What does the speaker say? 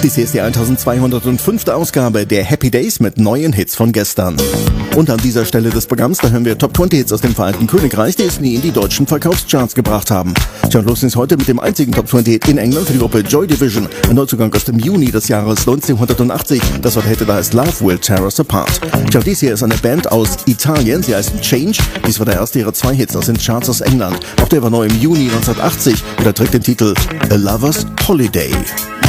Dies hier ist die 1205. Ausgabe der Happy Days mit neuen Hits von gestern. Und an dieser Stelle des Programms, da hören wir Top 20 Hits aus dem Vereinigten Königreich, die es nie in die deutschen Verkaufscharts gebracht haben. Schaut los ist heute mit dem einzigen Top 20 Hit in England für die Gruppe Joy Division. Ein Neuzugang aus dem Juni des Jahres 1980. Das Wort hätte da heißt Love Will Tear Us Apart. Schaut, dies hier ist eine Band aus Italien. Sie heißt Change. Dies war der erste ihrer 2 Hits aus den Charts aus England. Auch der war neu im Juni 1980 und er trägt den Titel A Lover's Holiday.